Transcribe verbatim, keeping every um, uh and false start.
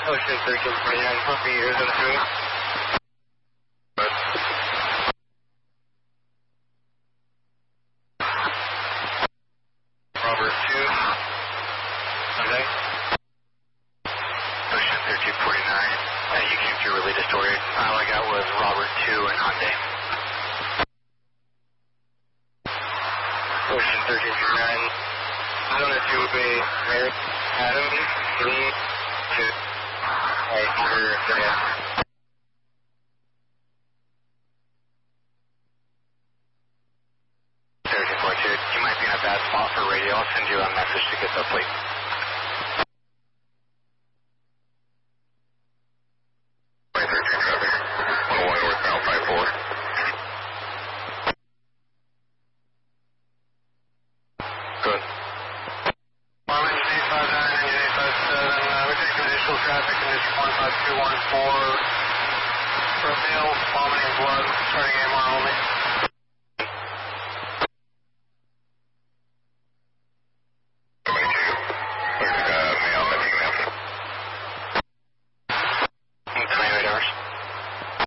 Ocean thirteen forty-nine, four feet, Arizona two. Robert two. Sunday. Ocean thirteen forty-nine. Uh, you came through really distorted. All I got was Robert two and Hyundai. Ocean thirteen forty-nine. Arizona two Bay, Merrick, Adam, three, two. Alright, sure, yeah. thirteen forty-two, you might be in a bad spot for radio. I'll send you a message to get the plate. thirteen traffic, one oh one northbound five four. Good. Farming eight five nine, engine eight five seven, uh, we take additional traffic, condition one five two one four, for male, vomiting blood, starting A M R only.